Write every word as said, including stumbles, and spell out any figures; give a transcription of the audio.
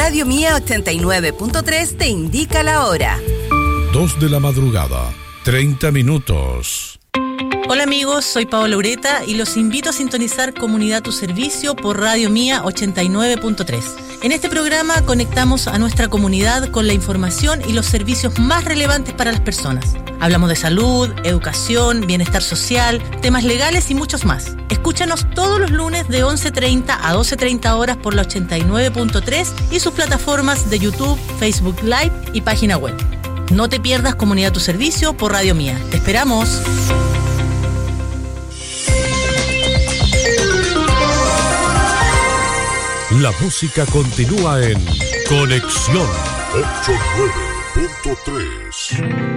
Radio Mía ochenta y nueve punto tres te indica la hora. Dos de la madrugada, treinta minutos. Hola amigos, soy Paola Ureta y los invito a sintonizar Comunidad Tu Servicio por Radio Mía ochenta y nueve punto tres. En este programa conectamos a nuestra comunidad con la información y los servicios más relevantes para las personas. Hablamos de salud, educación, bienestar social, temas legales y muchos más. Escúchanos todos los lunes de once treinta a doce treinta horas por la ochenta y nueve punto tres y sus plataformas de YouTube, Facebook Live y página web. No te pierdas Comunidad Tu Servicio por Radio Mía. ¡Te esperamos! La música continúa en Conexión ochenta y nueve punto tres.